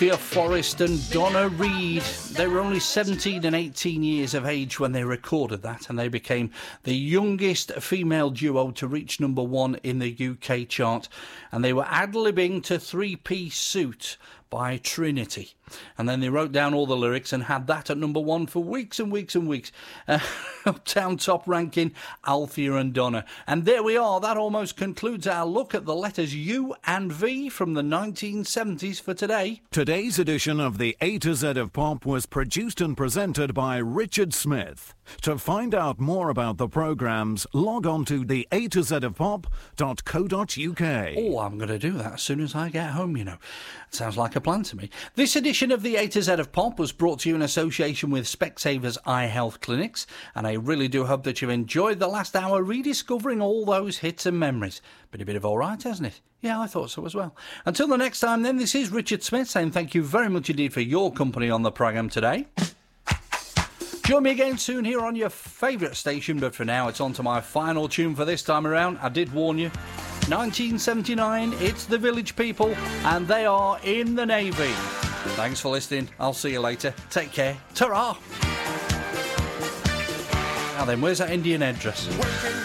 Althea Forrest and Donna Reed. They were only 17 and 18 years of age when they recorded that, and they became the youngest female duo to reach number one in the UK chart. And they were ad-libbing to Three-Piece Suit by Trinity. And then they wrote down all the lyrics and had that at number one for weeks and weeks and weeks. Uptown top ranking, Althea and Donna. And there we are. That almost concludes our look at the letters U and V from the 1970s for today. Today's edition of the A to Z of Pop was produced and presented by Richard Smith. To find out more about the programmes, log on to the A to Z of Pop.co.uk. Oh, I'm going to do that as soon as I get home, you know. It sounds like a plan to me. This edition of the A to Z of Pop was brought to you in association with Specsavers Eye Health Clinics, and I really do hope that you've enjoyed the last hour rediscovering all those hits and memories. Been a bit of all right, hasn't it? Yeah, I thought so as well. Until the next time then, this is Richard Smith saying thank you very much indeed for your company on the programme today. Join me again soon here on your favourite station, but for now it's on to my final tune for this time around. I did warn you. 1979, it's the Village People, and they are in the Navy. Thanks for listening. I'll see you later. Take care. Ta-ra! Now then, where's that Indian headdress?